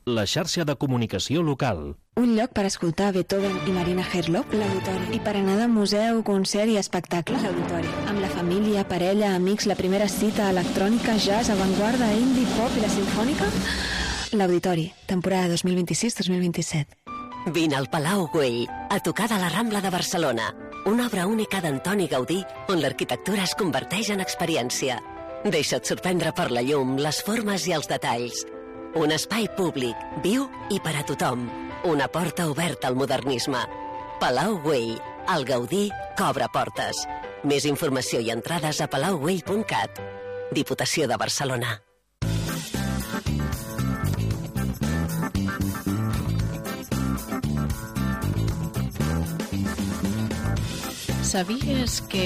La xarxa de comunicació local. Un lloc per escoltar Beethoven i Marina Herlop, l'Auditori. I per anar de museu, concert i espectacle, l'Auditori. Amb la família, parella, amics, la primera cita, electrònica, jazz, avantguarda, indie, pop i la simfònica, l'Auditori, temporada 2026-2027. Vine al Palau Güell, a tocar de la Rambla de Barcelona. Una obra única d'Antoni Gaudí, on l'arquitectura es converteix en experiència. Deixa't sorprendre per la llum, les formes i els detalls. Un espai públic, viu i per a tothom. Una porta oberta al modernisme. Palau Güell, el Gaudí que obre portes. Més informació i entrades a palaugüell.cat. Diputació de Barcelona. Sabies que...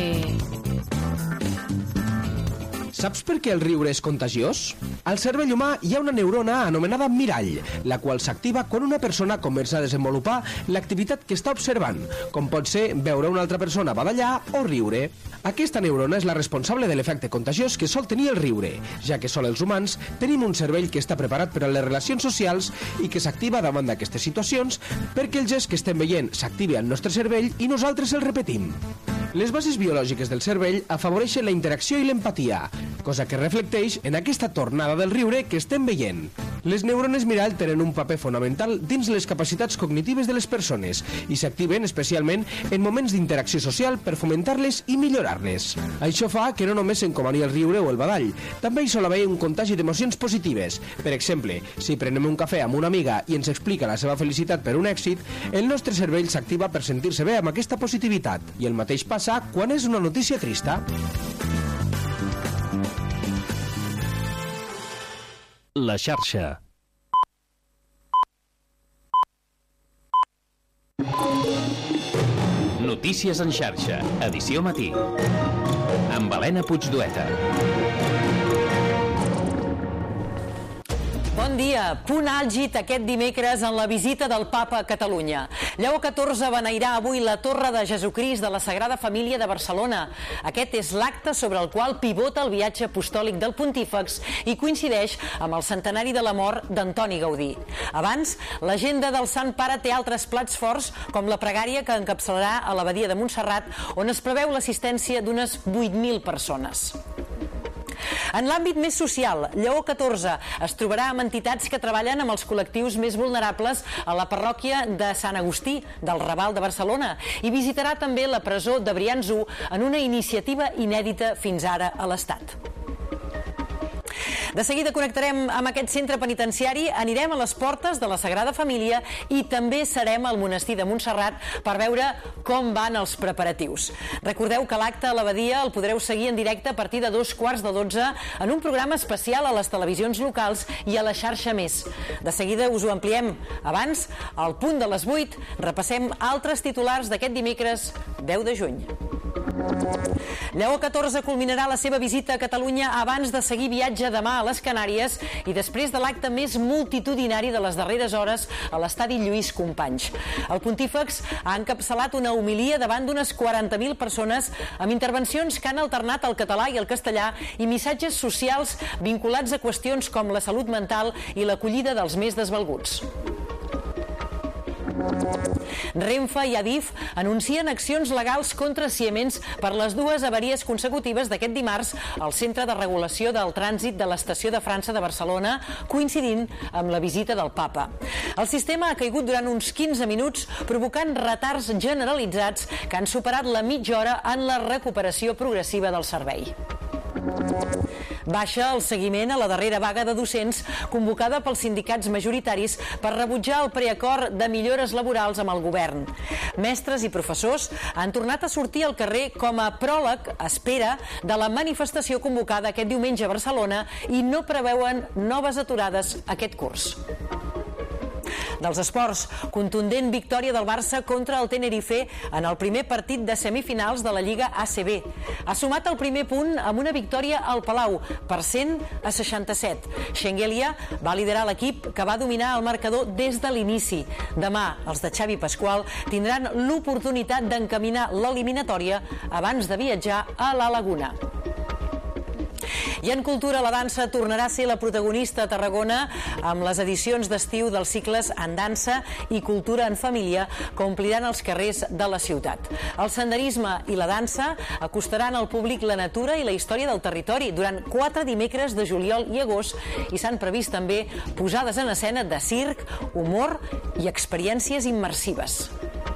Saps per què el riure és contagiós? Al cervell humà hi ha una neurona anomenada mirall, la qual s'activa quan una persona comença a desenvolupar l'activitat que està observant, com pot ser veure una altra persona badallar o riure. Aquesta neurona és la responsable de l'efecte contagiós que sol tenir el riure, ja que sol els humans tenim un cervell que està preparat per a les relacions socials i que s'activa davant d'aquestes situacions perquè el gest que estem veient s'activi al nostre cervell i nosaltres el repetim. Les bases biològiques del cervell afavoreixen la interacció i l'empatia, cosa que reflecteix en aquesta tornada del riure que estem veient. Les neurones mirall tenen un paper fonamental dins les capacitats cognitives de les persones i s'activen especialment en moments d'interacció social per fomentar-les i millorar-les. Això fa que no només s'encomani el riure o el badall, també hi sol haver un contagi d'emocions positives. Per exemple, si prenem un cafè amb una amiga i ens explica la seva felicitat per un èxit, el nostre cervell s'activa per sentir-se bé amb aquesta positivitat. I el mateix passa quan és una notícia trista. La xarxa. Notícies en xarxa, edició matí. Amb Helena Puigdueta. Bon dia. Punt àlgid aquest dimecres en la visita del Papa a Catalunya. Lleó XIV beneirà avui la Torre de Jesucrist de la Sagrada Família de Barcelona. Aquest és l'acte sobre el qual pivota el viatge apostòlic del pontífex i coincideix amb el centenari de la mort d'Antoni Gaudí. Abans, l'agenda del Sant Pare té altres plats forts, com la pregària que encapçalarà a l'abadia de Montserrat, on es preveu l'assistència d'unes 8.000 persones. En l'àmbit més social, Lleó XIV es trobarà amb entitats que treballen amb els col·lectius més vulnerables a la parròquia de Sant Agustí, del Raval de Barcelona, i visitarà també la presó de Brians 1 en una iniciativa inèdita fins ara a l'Estat. De seguida connectarem amb aquest centre penitenciari, anirem a les portes de la Sagrada Família i també serem al monestir de Montserrat per veure com van els preparatius. Recordeu que l'acte a l'abadia el podreu seguir en directe a partir de 11:45 en un programa especial a les televisions locals i a la xarxa Més. De seguida us ho ampliem. Abans, al punt de les 8, repassem altres titulars d'aquest dimecres 10 de juny. Lleó XIV culminarà la seva visita a Catalunya abans de seguir viatge demà a les Canàries i després de l'acte més multitudinari de les darreres hores a l'estadi Lluís Companys. El pontífex ha encapçalat una homilia davant d'unes 40.000 persones amb intervencions que han alternat el català i el castellà i missatges socials vinculats a qüestions com la salut mental i l'acollida dels més desvalguts. Renfe i Adif anuncien accions legals contra Siemens per les dues avaries consecutives d'aquest dimarts al Centre de Regulació del Trànsit de l'Estació de França de Barcelona, coincidint amb la visita del Papa. El sistema ha caigut durant uns 15 minuts, provocant retards generalitzats que han superat la mitja hora en la recuperació progressiva del servei. Baixa el seguiment a la darrera vaga de docents convocada pels sindicats majoritaris per rebutjar el preacord de millores laborals amb el govern. Mestres i professors han tornat a sortir al carrer com a pròleg a espera de la manifestació convocada aquest diumenge a Barcelona i no preveuen noves aturades aquest curs. Dels esports, contundent victòria del Barça contra el Tenerife en el primer partit de semifinals de la Lliga ACB. Ha sumat el primer punt amb una victòria al Palau, per 100-67. Schengelia va liderar l'equip que va dominar el marcador des de l'inici. Demà, els de Xavi Pasqual tindran l'oportunitat d'encaminar l'eliminatòria abans de viatjar a la Laguna. I en cultura, la dansa tornarà a ser la protagonista a Tarragona amb les edicions d'estiu dels cicles en dansa i cultura en família que ompliran els carrers de la ciutat. El senderisme i la dansa acostaran al públic la natura i la història del territori durant 4 dimecres de juliol i agost i s'han previst també posades en escena de circ, humor i experiències immersives.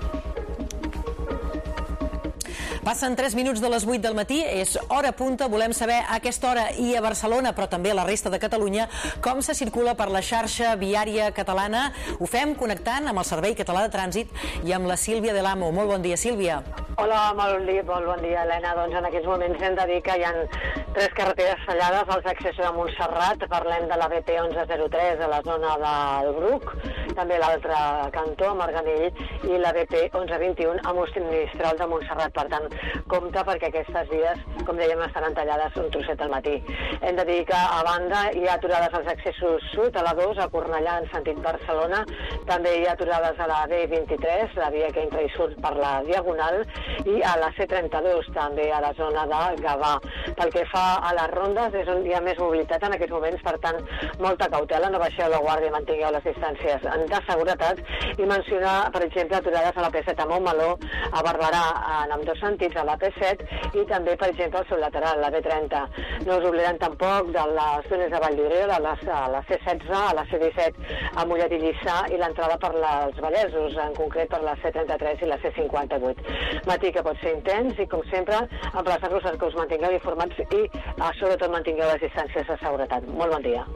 Passen 3 minuts de les 8 del matí, és hora punta, volem saber a aquesta hora i a Barcelona, però també a la resta de Catalunya, com se circula per la xarxa viària catalana. Ho fem connectant amb el Servei Català de Trànsit i amb la Sílvia de l'Amo. Molt bon dia, Sílvia. Hola, molt bon dia, Helena. Doncs en aquests moments hem de dir que hi ha 3 carreteres tallades als accessos a Montserrat. Parlem de la BP 1103 a la zona del Bruc, també l'altre cantó, a Marganell, i la BP 1121 a Mostral de Montserrat. Per tant, compte perquè aquestes vies, com dèiem, estaran tallades un trosset al matí. Hem de dir que a banda hi ha aturades als accessos sud, a la 2, a Cornellà en sentit Barcelona. També hi ha aturades a la B23, la via que entra i surt per la Diagonal, i a la C32 també a la zona de Gavà. Pel que fa a les rondes, és on hi ha més mobilitat en aquests moments, per tant, molta cautela, no baixeu la guàrdia i mantingueu les distàncies de seguretat, i mencionar, per exemple, aturades a la P7 a Montmeló, a Barberà en ambdós sentits, a la P7, i també, per exemple, al seu lateral, la B30. No us oblidem tampoc de les zones de Valldorera, a la C16, a la C17, a Mollet i Lliçà, i l'entrada per als Vallesos, en concret per la C33 i la C58. Matí que pot ser intens i, com sempre, emplaçar-vos que us mantingueu informats i, sobretot, mantingueu les distàncies de seguretat. Molt bon dia.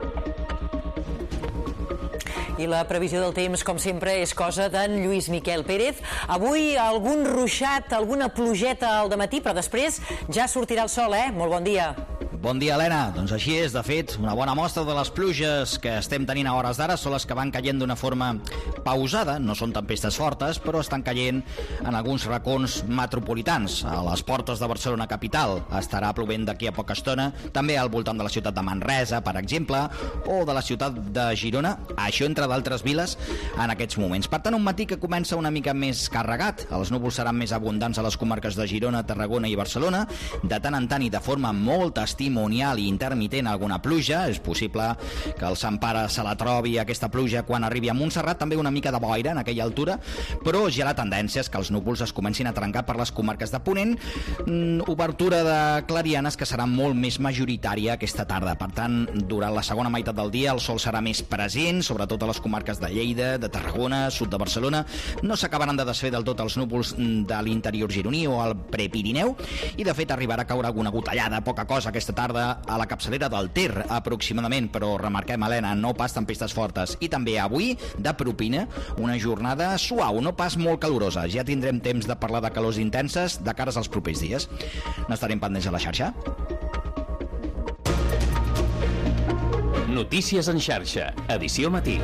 I la previsió del temps, com sempre, és cosa d'en Lluís Miquel Pérez. Avui algun ruixat, alguna plogeta al dematí, però després ja sortirà el sol, Molt bon dia. Bon dia, Helena. Doncs així és, de fet, una bona mostra de les pluges que estem tenint a hores d'ara són les que van caient d'una forma pausada, no són tempestes fortes, però estan caient en alguns racons metropolitans. A les portes de Barcelona capital estarà plovent d'aquí a poca estona, també al voltant de la ciutat de Manresa, per exemple, o de la ciutat de Girona, això entre d'altres viles en aquests moments. Per tant, un matí que comença una mica més carregat. Els núvols seran més abundants a les comarques de Girona, Tarragona i Barcelona, de tant en tant i de forma molt testimonial i intermitent alguna pluja. És possible que el Sant Pare se la trobi aquesta pluja quan arribi a Montserrat, també una mica de boira en aquella altura, però ja la tendència és que els núvols es comencin a trencar per les comarques de Ponent, obertura de clarianes que serà molt més majoritària aquesta tarda. Per tant, durant la segona meitat del dia el sol serà més present, sobretot a les comarques de Lleida, de Tarragona, sud de Barcelona. No s'acabaran de desfer del tot els núvols de l'interior gironí o al Prepirineu, i de fet arribarà a caure alguna gotellada, poca cosa aquesta tarda a la capçalera del Ter, aproximadament, però remarquem, Helena, no pas tempestes fortes. I també avui, de propina, una jornada suau, no pas molt calorosa. Ja tindrem temps de parlar de calors intenses de cares als propers dies. N'estarem pendents a la xarxa. Notícies en xarxa, edició matí.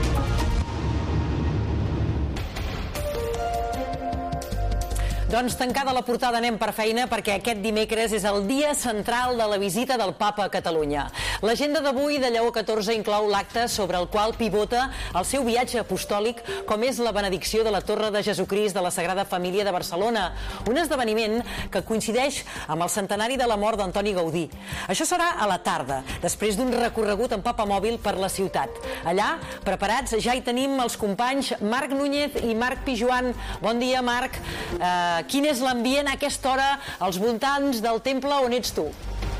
Doncs tancada la portada anem per feina perquè aquest dimecres és el dia central de la visita del Papa a Catalunya. L'agenda d'avui de Lleó XIV inclou l'acte sobre el qual pivota el seu viatge apostòlic, com és la benedicció de la Torre de Jesucrist de la Sagrada Família de Barcelona, un esdeveniment que coincideix amb el centenari de la mort d'Antoni Gaudí. Això serà a la tarda, després d'un recorregut en papamòbil per la ciutat. Allà, preparats, ja hi tenim els companys Marc Núñez i Marc Pijuan. Bon dia, Marc. Quin és l'ambient a aquesta hora als voltants del temple on ets tu?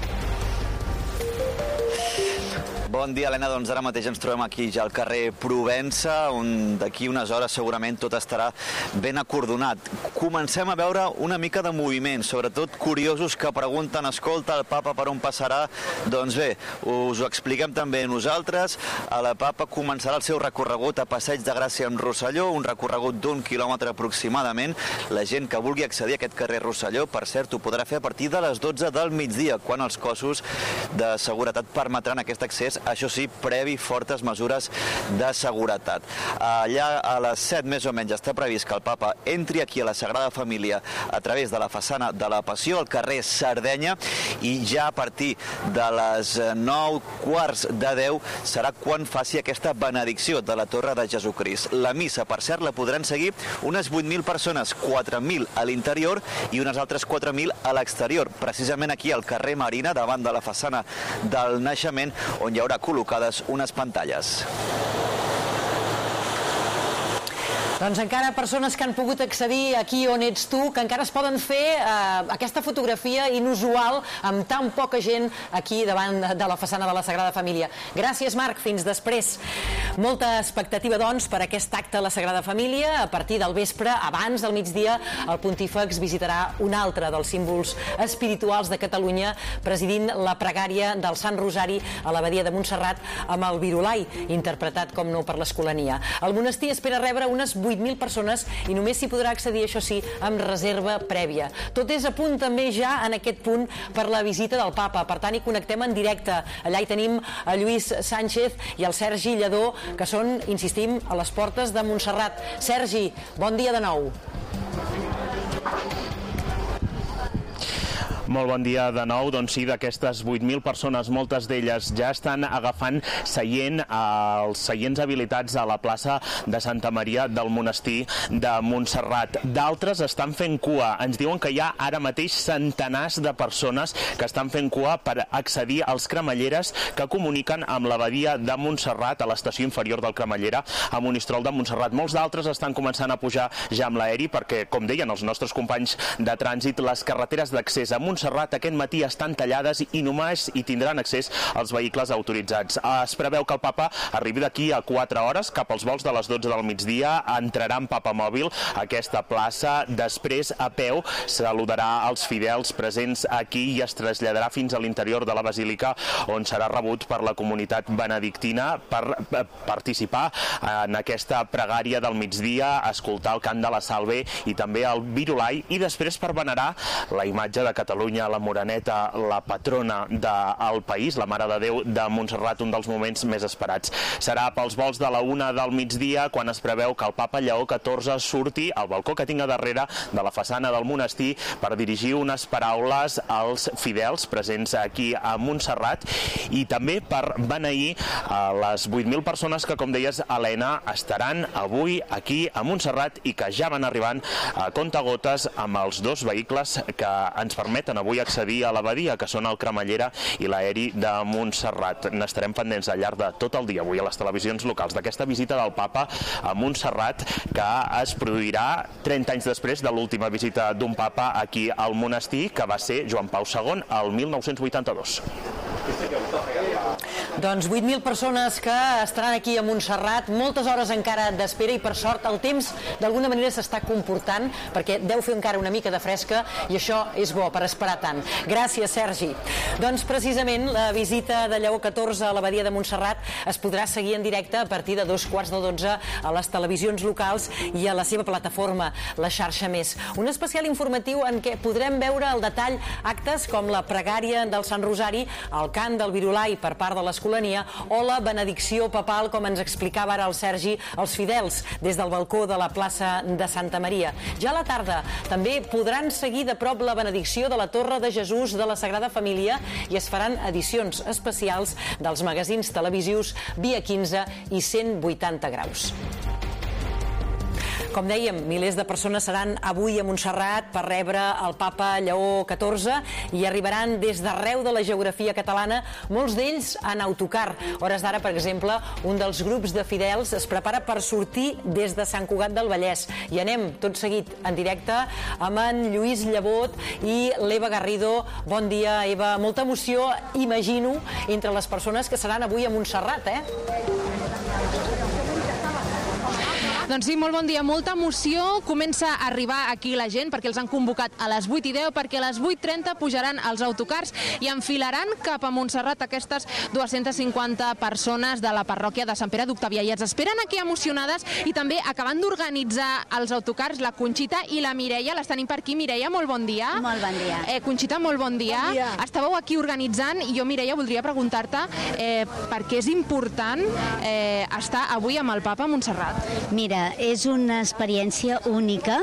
Bon dia, Helena. Doncs ara mateix ens trobem aquí ja al carrer Provença, on d'aquí unes hores segurament tot estarà ben acordonat. Comencem a veure una mica de moviment, sobretot curiosos que pregunten, escolta, el papa per on passarà? Doncs bé, us ho expliquem també nosaltres. El papa començarà el seu recorregut a Passeig de Gràcia amb Rosselló, un recorregut d'1 quilòmetre aproximadament. La gent que vulgui accedir a aquest carrer Rosselló, per cert, ho podrà fer a partir de les 12 del migdia, quan els cossos de seguretat permetran aquest accés això sí, previ fortes mesures de seguretat. Allà a les 7 més o menys està previst que el papa entri aquí a la Sagrada Família a través de la façana de la Passió, al carrer Sardenya, i ja a partir de les 9:15 serà quan faci aquesta benedicció de la Torre de Jesucrist. La missa, per cert, la podran seguir unes 8.000 persones, 4.000 a l'interior i unes altres 4.000 a l'exterior, precisament aquí al carrer Marina, davant de la façana del Naixement, on hi haurà col·locades unes pantalles. Doncs encara persones que han pogut accedir aquí on ets tu, que encara es poden fer aquesta fotografia inusual amb tan poca gent aquí davant de la façana de la Sagrada Família. Gràcies, Marc. Fins després. Molta expectativa, doncs, per aquest acte a la Sagrada Família. A partir del vespre, abans del migdia, el pontífex visitarà un altre dels símbols espirituals de Catalunya, presidint la pregària del Sant Rosari a l'abadia de Montserrat amb el Virolai, interpretat, com no, per l'Escolania. El monestir espera rebre unes 8.000 persones i només s'hi podrà accedir, això sí, amb reserva prèvia. Tot és a punt també ja en aquest punt per la visita del papa. Per tant, hi connectem en directe. Allà hi tenim a Lluís Sánchez i el Sergi Lledó, que són, insistim, a les portes de Montserrat. Sergi, bon dia de nou. Molt bon dia de nou. Doncs sí, d'aquestes 8.000 persones, moltes d'elles ja estan agafant seient als seients habilitats a la plaça de Santa Maria del Monestir de Montserrat. D'altres estan fent cua. Ens diuen que hi ha ara mateix centenars de persones que estan fent cua per accedir als cremalleres que comuniquen amb l'abadia de Montserrat, a l'estació inferior del Cremallera, a Monistrol de Montserrat. Molts d'altres estan començant a pujar ja amb l'aeri perquè, com deien els nostres companys de trànsit, les carreteres d'accés a Montserrat aquest matí estan tallades i només hi tindran accés els vehicles autoritzats. Es preveu que el papa arribi d'aquí a 4 hores, cap als vols de les 12 del migdia, entrarà en papamòbil a aquesta plaça, després a peu saludarà els fidels presents aquí i es traslladarà fins a l'interior de la basílica, on serà rebut per la comunitat benedictina per participar en aquesta pregària del migdia, escoltar el cant de la Salve i també el Virolai, i després per venerar la imatge de Catalunya, la Moreneta, la patrona del país, la Mare de Déu de Montserrat, un dels moments més esperats. Serà pels vols de la 1 del migdia quan es preveu que el papa Lleó XIV surti al balcó que tinc a darrere de la façana del monestir per dirigir unes paraules als fidels presents aquí a Montserrat i també per beneir les 8.000 persones que, com deies, Helena, estaran avui aquí a Montserrat i que ja van arribant a comptagotes amb els dos vehicles que ens permeten avui accedir a l'abadia, que són el Cremallera i l'aeri de Montserrat. N'estarem pendents al llarg de tot el dia avui a les televisions locals d'aquesta visita del papa a Montserrat, que es produirà 30 anys després de l'última visita d'un papa aquí al monestir, que va ser Joan Pau II el 1982. Doncs 8.000 persones que estaran aquí a Montserrat, moltes hores encara d'espera i per sort el temps d'alguna manera s'està comportant perquè deu fer encara una mica de fresca i això és bo per esperar tant. Gràcies, Sergi. Doncs precisament la visita de Lleó XIV a l'abadia de Montserrat es podrà seguir en directe a partir de 11:15 a les televisions locals i a la seva plataforma, la xarxa Més. Un especial informatiu en què podrem veure al detall actes com la pregària del Sant Rosari, el cant del Virolai per part de l'Escolania o la benedicció papal, com ens explicava ara el Sergi, als fidels des del balcó de la plaça de Santa Maria. Ja a la tarda també podran seguir de prop la benedicció de la Torre de Jesús de la Sagrada Família i es faran edicions especials dels magazins televisius Via 15 i 180 graus. Com dèiem, milers de persones seran avui a Montserrat per rebre el papa Lleó XIV i arribaran des d'arreu de la geografia catalana, molts d'ells en autocar. Hores d'ara, per exemple, un dels grups de fidels es prepara per sortir des de Sant Cugat del Vallès. I anem tot seguit en directe amb en Lluís Llebot i l'Eva Garrido. Bon dia, Eva. Molta emoció, imagino, entre les persones que seran avui a Montserrat, Doncs sí, molt bon dia, molta emoció. Comença a arribar aquí la gent perquè els han convocat a les 8:10, perquè a les 8:30 pujaran els autocars i enfilaran cap a Montserrat aquestes 250 persones de la parròquia de Sant Pere d'Octavià. I ens esperen aquí emocionades i també acabant d'organitzar els autocars la Conxita i la Mireia. Les tenim per aquí. Mireia, molt bon dia. Molt bon dia. Conxita, molt bon dia. Bon dia. Estàveu aquí organitzant i jo, Mireia, voldria preguntar-te per què és important estar avui amb el Papa a Montserrat. Mira, és una experiència única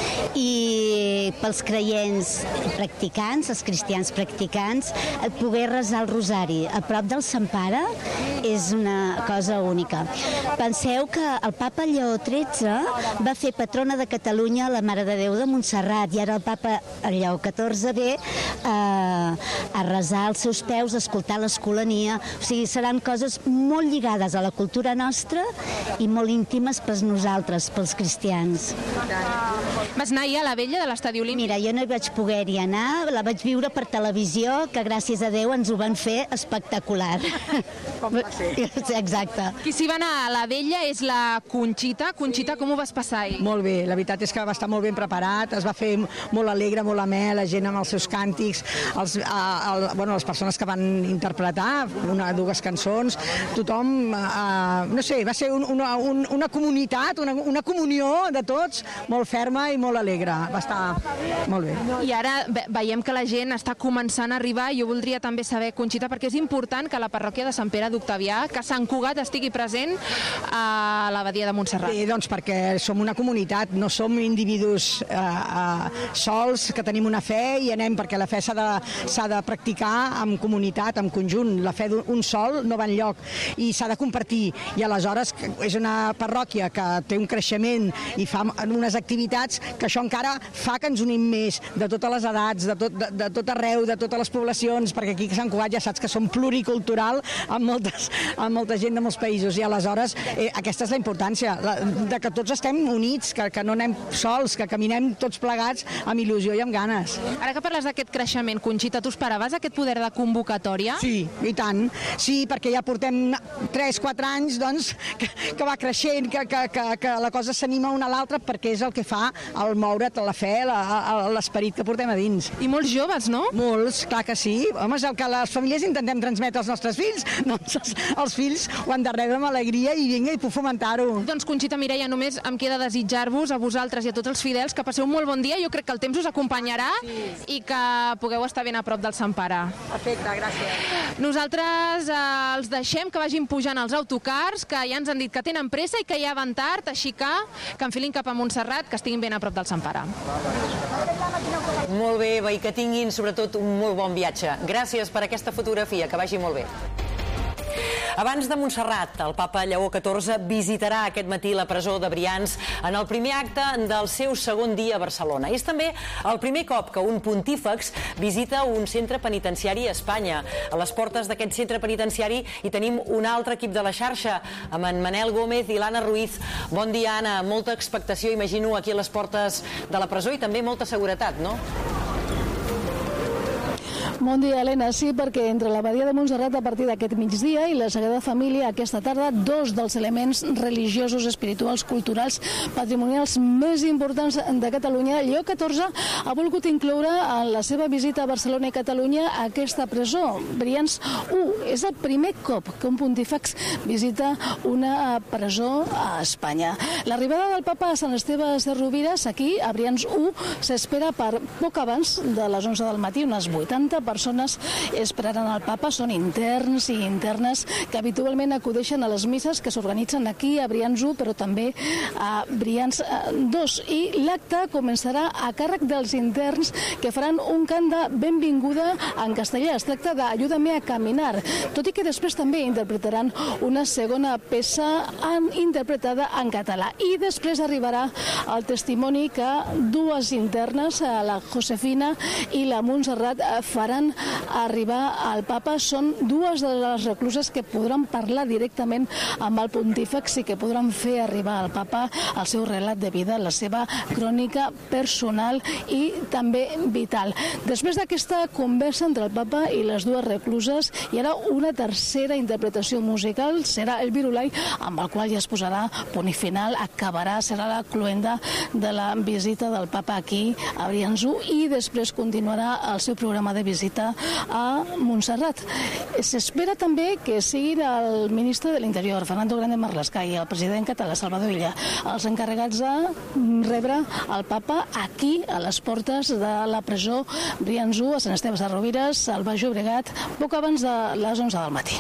i pels creients practicants, els cristians practicants, poder resar el rosari a prop del Sant Pare és una cosa única. Penseu que el Papa Lleó XIII va fer patrona de Catalunya la Mare de Déu de Montserrat i ara el Papa Lleó XIV ve a resar als seus peus, a escoltar l'escolania. O sigui, seran coses molt lligades a la cultura nostra i molt íntimes per nosaltres, pels cristians. Vas anar ahir a la vella de l'Estadi Olímpic? Mira, jo no hi vaig poder-hi anar, la vaig viure per televisió, que gràcies a Déu ens ho van fer espectacular. Com va ser? Exacte. Qui s'hi va anar a la vella és la Conxita. Conxita, com ho vas passar ahir? Molt bé, la veritat és que va estar molt ben preparat, es va fer molt alegre, molt amè, la gent amb els seus càntics, les persones que van interpretar dues cançons, tothom, no sé, va ser una comunitat, una comunió de tots, molt ferma i molt alegre, va estar molt bé. I ara veiem que la gent està començant a arribar i jo voldria també saber, Conxita, perquè és important que la parròquia de Sant Pere d'Octavià, que Sant Cugat estigui present a l'abadia de Montserrat. Bé, doncs perquè som una comunitat, no som individus sols que tenim una fe i anem, perquè la fe s'ha de practicar en comunitat, en conjunt. La fe d'un sol no va enlloc i s'ha de compartir. I aleshores és una parròquia que té un creixement i fa unes activitats que això encara fa que ens unim més, de totes les edats, de tot arreu, de totes les poblacions, perquè aquí a Sant Cugat ja saps que som pluricultural amb molta gent de molts països i aleshores aquesta és la importància, de que tots estem units, que no anem sols, que caminem tots plegats amb il·lusió i amb ganes. Ara que parles d'aquest creixement, Conxita, tu esperaves aquest poder de convocatòria? Sí, i tant. Sí, perquè ja portem 3-4 anys doncs, que va creixent, que la cosa s'anima una a l'altra perquè és el que fa el moure't, la fe, l'esperit que portem a dins. I molts joves, no? Molts, clar que sí. Home, és el que les famílies intentem transmetre als nostres fills. Doncs els fills ho han de rebre amb alegria i vinga, i puc fomentar-ho. Doncs, Conxita, Mireia, només em queda desitjar-vos a vosaltres i a tots els fidels que passeu un molt bon dia. Jo crec que el temps us acompanyarà i que pugueu estar ben a prop del Sant Pare. Perfecte, gràcies. Nosaltres els deixem que vagin pujant els autocars, que ja ens han dit que tenen pressa i que ja van tard, així que enfilin cap a Montserrat, que estiguin ben a prop del Sant Pare. Molt bé, i que tinguin sobretot un molt bon viatge. Gràcies per aquesta fotografia, que vagi molt bé. Abans de Montserrat, el papa Lleó XIV visitarà aquest matí la presó de Brians en el primer acte del seu segon dia a Barcelona. És també el primer cop que un pontífex visita un centre penitenciari a Espanya. A les portes d'aquest centre penitenciari hi tenim un altre equip de la xarxa, amb en Manel Gómez i l'Anna Ruiz. Bon dia, Anna. Molta expectació, imagino, aquí a les portes de la presó i també molta seguretat, no? Bon dia, Helena. Sí, perquè entre l'abadia de Montserrat a partir d'aquest migdia i la Sagrada Família aquesta tarda, dos dels elements religiosos, espirituals, culturals, patrimonials més importants de Catalunya, Lleó XIV ha volgut incloure en la seva visita a Barcelona i Catalunya aquesta presó, Brians 1. És el primer cop que un pontífex visita una presó a Espanya. L'arribada del papa a Sant Esteve de Rovires, aquí, a Brians 1, s'espera per poc abans de les 11 del matí, unes 80 persones esperaran el papa, són interns i internes que habitualment acudeixen a les misses que s'organitzen aquí a Brians 1, però també a Brians 2. I l'acte començarà a càrrec dels interns que faran un cant de benvinguda en castellà. Es tracta d'Ayúdame a caminar, tot i que després també interpretaran una segona peça interpretada en català. I després arribarà el testimoni que dues internes, la Josefina i la Montserrat, faran deixaran arribar al papa. Són dues de les recluses que podran parlar directament amb el pontífex i que podran fer arribar al papa el seu relat de vida, la seva crònica personal i també vital. Després d'aquesta conversa entre el papa i les dues recluses, hi haurà una tercera interpretació musical, serà el Virulai, amb el qual ja es posarà punt i final, acabarà, serà la cloenda de la visita del papa aquí a Briançó i després continuarà el seu programa de visita a Montserrat. S'espera també que siguin el ministre de l'Interior, Fernando Grande Marlaska, i el president català, Salvador Illa, els encarregats de rebre el papa aquí, a les portes de la presó Briançó, a Sant Esteve Sesrovires, al Baix Llobregat, poc abans de les 11 del matí.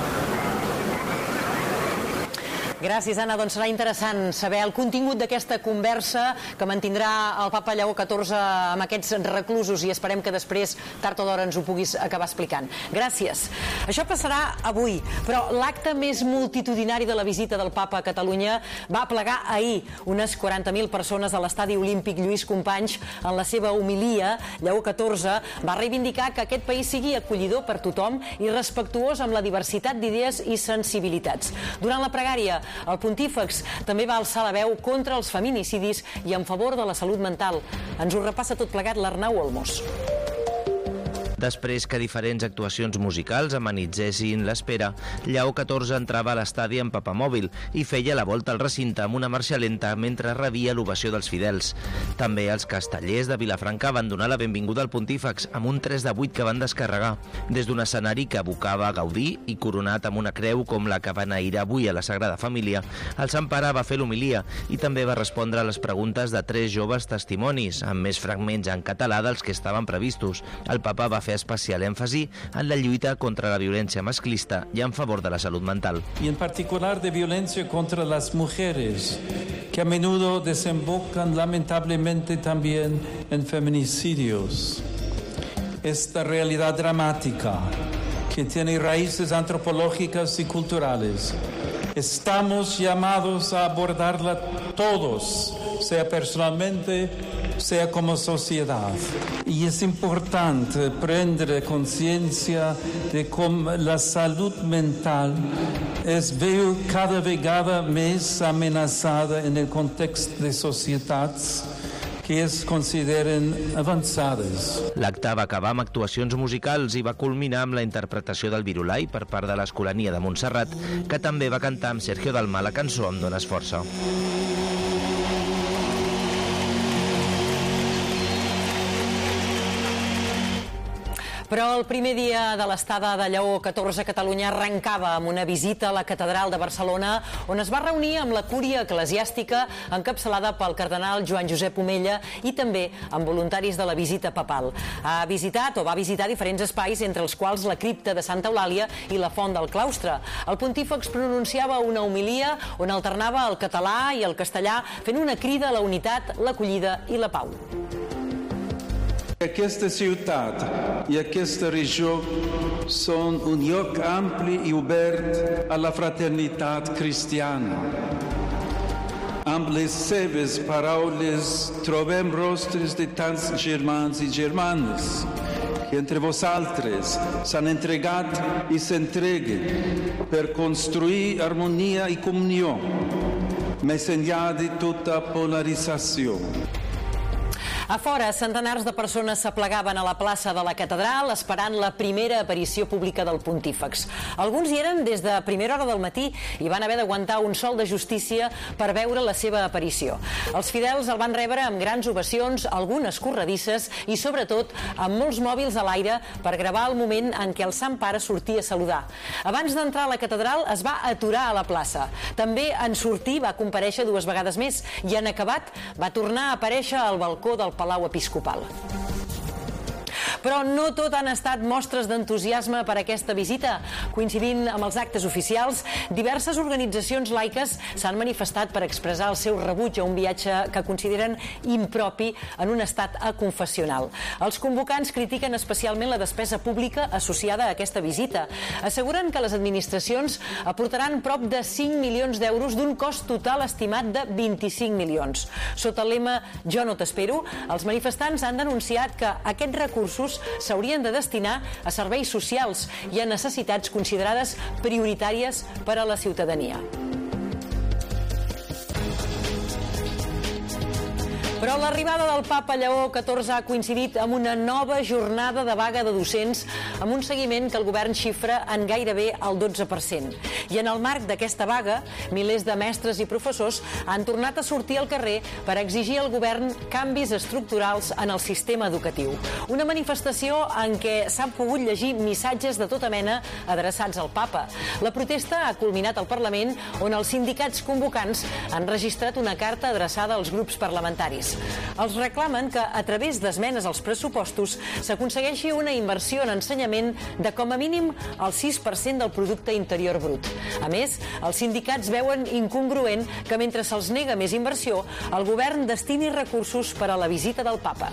Gràcies, Anna. Doncs serà interessant saber el contingut d'aquesta conversa que mantindrà el papa Lleó XIV amb aquests reclusos i esperem que després, tard o d'hora, ens ho puguis acabar explicant. Gràcies. Això passarà avui, però l'acte més multitudinari de la visita del papa a Catalunya va plegar ahir unes 40.000 persones a l'estadi olímpic Lluís Companys. En la seva homilia, Lleó XIV va reivindicar que aquest país sigui acollidor per tothom i respectuós amb la diversitat d'idees i sensibilitats. Durant la pregària, el pontífex també va alçar la veu contra els feminicidis i en favor de la salut mental. Ens ho repassa tot plegat l'Arnau Olmos. Després que diferents actuacions musicals amenitzessin l'espera, Lleó XIV entrava a l'estadi amb papamòbil i feia la volta al recinte amb una marxa lenta mentre rebia l'ovació dels fidels. També els castellers de Vilafranca van donar la benvinguda al pontífex amb un 3 de 8 que van descarregar. Des d'un escenari que evocava Gaudí i coronat amb una creu com la que va enairar avui a la Sagrada Família, el Sant Pare va fer l'homilia i també va respondre a les preguntes de 3 joves testimonis, amb més fragments en català dels que estaven previstos. El papa va fer especial èmfasi en la lluita contra la violència masclista y en favor de la salud mental. Y en particular de violencia contra las mujeres, que a menudo desembocan lamentablemente también en feminicidios. Esta realidad dramática, que tiene raíces antropológicas y culturales, estamos llamados a abordarla todos, sea personalmente, sea como sociedad. Y es importante prendere conciencia de cómo la salud mental es cada vegada més amenaçada en el context de societats que es consideren avançades. L'acte va acabar amb actuacions musicals i va culminar amb la interpretació del Virulai per part de l'Escolania de Montserrat, que també va cantar amb Sergio Dalma la cançó Em dones força. Però el primer dia de l'estada de Lleó XIV a Catalunya arrencava amb una visita a la Catedral de Barcelona, on es va reunir amb la cúria eclesiàstica encapçalada pel cardenal Joan Josep Omella i també amb voluntaris de la visita papal. Va visitar diferents espais, entre els quals la cripta de Santa Eulàlia i la font del claustre. El pontífex pronunciava una homilia on alternava el català i el castellà, fent una crida a la unitat, l'acollida i la pau. Aquesta ciutat i aquesta regió són un lloc ampli i obert a la fraternitat cristiana. Amb les seves paraules trobem rostres de tants germans i germanes que entre vosaltres s'han entregat i s'entreguen per construir harmonia i comunió, més enllà de tota polarització. A fora, centenars de persones s'aplegaven a la plaça de la Catedral esperant la primera aparició pública del pontífex. Alguns hi eren des de primera hora del matí i van haver d'aguantar un sol de justícia per veure la seva aparició. Els fidels el van rebre amb grans ovacions, algunes corredisses i, sobretot, amb molts mòbils a l'aire per gravar el moment en què el Sant Pare sortia a saludar. Abans d'entrar a la Catedral es va aturar a la plaça. També en sortir va comparèixer 2 vegades més i en acabat va tornar a aparèixer al balcó del Palau Episcopal. Però no tot han estat mostres d'entusiasme per aquesta visita. Coincidint amb els actes oficials, diverses organitzacions laiques s'han manifestat per expressar el seu rebuig a un viatge que consideren impropi en un estat aconfessional. Els convocants critiquen especialment la despesa pública associada a aquesta visita. Asseguren que les administracions aportaran prop de 5 milions d'euros d'un cost total estimat de 25 milions. Sota el lema Jo no t'espero, els manifestants han denunciat que aquests recursos ingressos s'haurien de destinar a serveis socials i a necessitats considerades prioritàries per a la ciutadania. Però l'arribada del papa Lleó XIV ha coincidit amb una nova jornada de vaga de docents amb un seguiment que el govern xifra en gairebé el 12%. I en el marc d'aquesta vaga, milers de mestres i professors han tornat a sortir al carrer per exigir al govern canvis estructurals en el sistema educatiu. Una manifestació en què s'han pogut llegir missatges de tota mena adreçats al papa. La protesta ha culminat al Parlament, on els sindicats convocants han registrat una carta adreçada als grups parlamentaris. Els reclamen que, a través d'esmenes als pressupostos, s'aconsegueixi una inversió en ensenyament de com a mínim el 6% del producte interior brut. A més, els sindicats veuen incongruent que, mentre se'ls nega més inversió, el govern destini recursos per a la visita del papa.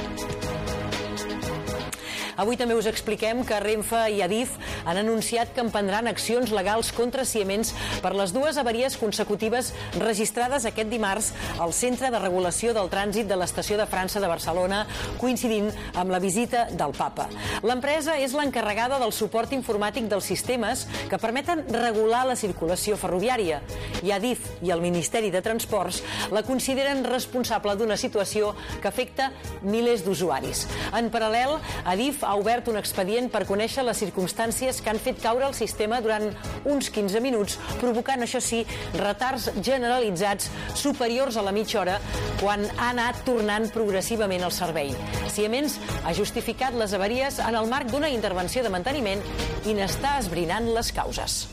Avui també us expliquem que Renfe i Adif han anunciat que emprendran accions legals contra Siemens per les dues avaries consecutives registrades aquest dimarts al Centre de Regulació del Trànsit de l'Estació de França de Barcelona, coincidint amb la visita del papa. L'empresa és l'encarregada del suport informàtic dels sistemes que permeten regular la circulació ferroviària. I Adif i el Ministeri de Transports la consideren responsable d'una situació que afecta milers d'usuaris. En paral·lel, Adif ha obert un expedient per conèixer les circumstàncies que han fet caure el sistema durant uns 15 minuts, provocant, això sí, retards generalitzats superiors a la mitja hora quan ha anat tornant progressivament el servei. Siemens ha justificat les avaries en el marc d'una intervenció de manteniment i n'està esbrinant les causes.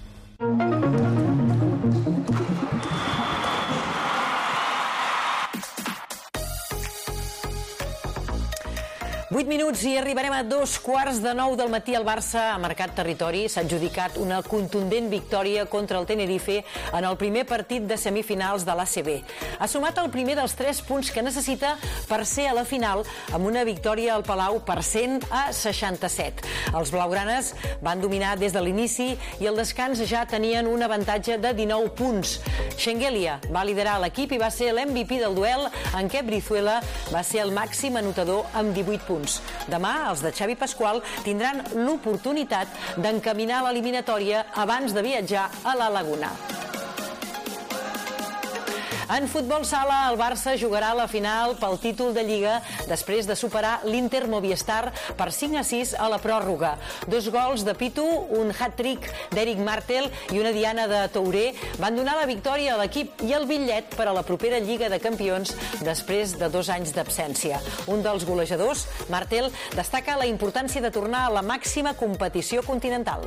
8 minuts i arribarem a 8:45 del matí. El Barça ha marcat territori, s'ha adjudicat una contundent victòria contra el Tenerife en el primer partit de semifinals de l'ACB. Ha sumat el primer dels 3 punts que necessita per ser a la final amb una victòria al Palau per 100-67. Els blaugranes van dominar des de l'inici i al descans ja tenien un avantatge de 19 punts. Schengelia va liderar l'equip i va ser l'MVP del duel, en què Brizuela va ser el màxim anotador amb 18 punts. Demà, els de Xavi Pasqual tindran l'oportunitat d'encaminar l'eliminatòria abans de viatjar a la Laguna. En futbol sala, el Barça jugarà la final pel títol de Lliga després de superar l'Inter Movistar per 5-6 a la pròrroga. 2 gols de Pitu, un hat-trick d'Eric Martel i una diana de Touré van donar la victòria a l'equip i el bitllet per a la propera Lliga de Campions després de 2 anys d'absència. Un dels golejadors, Martel, destaca la importància de tornar a la màxima competició continental.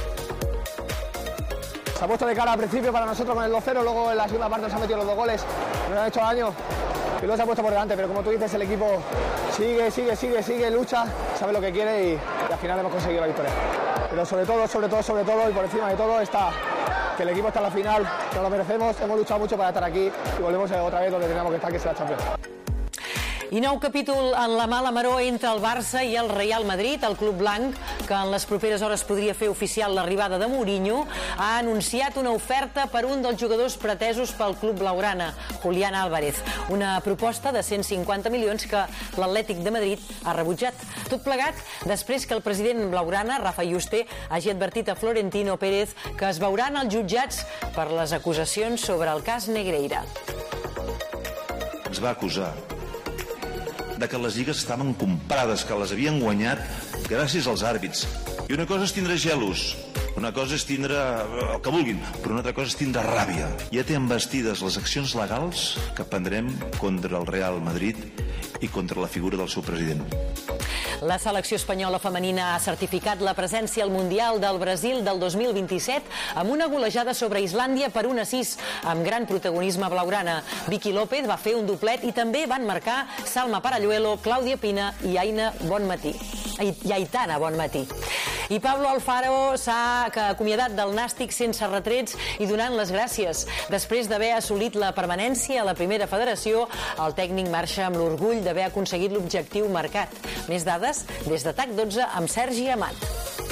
Se ha puesto de cara al principio para nosotros con el 2-0, luego en la segunda parte nos han metido los 2 goles, nos han hecho daño y luego se ha puesto por delante, pero como tú dices, el equipo sigue, lucha, sabe lo que quiere y al final hemos conseguido la victoria. Pero sobre todo y por encima de todo está que el equipo está en la final, nos lo merecemos, hemos luchado mucho para estar aquí y volvemos otra vez donde teníamos que estar, que es la Champions. I nou capítol en la mala maror entre el Barça i el Real Madrid. El club blanc, que en les properes hores podria fer oficial l'arribada de Mourinho, ha anunciat una oferta per un dels jugadors pretesos pel club blaugrana, Julián Álvarez. Una proposta de 150 milions que l'Atlètic de Madrid ha rebutjat. Tot plegat després que el president blaugrana, Rafa Yuste, hagi advertit a Florentino Pérez que es veuran els jutjats per les acusacions sobre el cas Negreira. Ens va acusar de que les lligues estaven comprades, que les havien guanyat gràcies als àrbits. I una cosa és tindre gelos, una cosa és tindre el que vulguin, però una altra cosa és tindre ràbia. Ja té embestides les accions legals que prendrem contra el Real Madrid i contra la figura del seu president. La selecció espanyola femenina ha certificat la presència al Mundial del Brasil del 2027 amb una golejada sobre Islàndia per 1-6, amb gran protagonisme blaugrana. Vicky López va fer un doblet i també van marcar Salma Paralluelo, Clàudia Pina i Aitana Bonmatí. I Pablo Alfaro s'ha acomiadat del Nàstic sense retrets i donant les gràcies. Després d'haver assolit la permanència a la primera federació, el tècnic marxa amb l'orgull d'haver aconseguit l'objectiu marcat. Més dades des de TAC 12 amb Sergi Amat.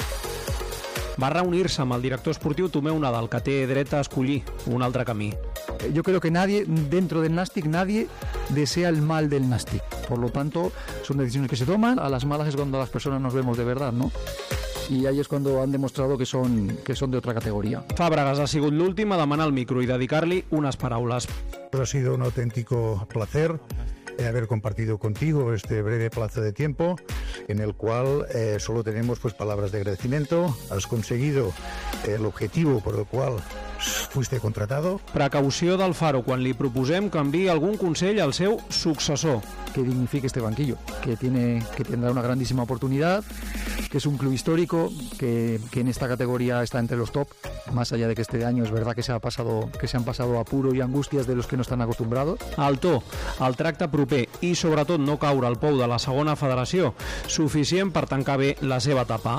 Va reunir-se amb el director esportiu Tomeu Nadal, que té dret a escollir un altre camí. yo creo que nadie, dentro del Nàstic, nadie desea el mal del Nàstic. Por lo tanto, son decisiones que se toman. A las malas es cuando las personas nos vemos de verdad, ¿no? I ahí és quan han demostrat que són d'altra categoria. Fàbregas ha sigut l'últim a demanar el micro i dedicar-li unes paraules. Ha sido un auténtico placer haber compartido contigo este breve plazo de tiempo en el cual solo tenemos pues palabras de agradecimiento. Has conseguido el objetivo por el cual fuiste contratado. Precaució d'Alfaro quan li proposem que enviï algun consell al seu successor. Que dignifique este banquillo, que tendrá una grandísima oportunidad, que es un club histórico, que en esta categoría está entre los top, más allá de que este año es verdad que se han pasado apuro y angustias de los que no están acostumbrados. El to, el tracte proper i sobretot no caure al pou de la segona federació, suficient per tancar bé la seva etapa.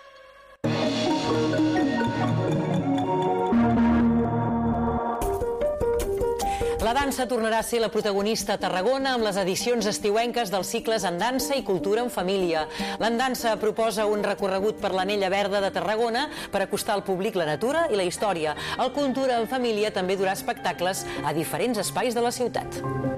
La dansa tornarà a ser la protagonista a Tarragona amb les edicions estiuenques dels cicles En dansa i cultura en família. L'Endansa proposa un recorregut per l'Anella Verda de Tarragona per acostar al públic la natura i la història. El Cultura en família també durà espectacles a diferents espais de la ciutat.